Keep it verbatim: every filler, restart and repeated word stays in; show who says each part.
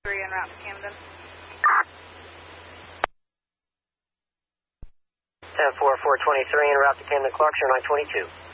Speaker 1: three en route to Camden.
Speaker 2: ten four four twenty-three en route to Camden Clark, nine twenty-two.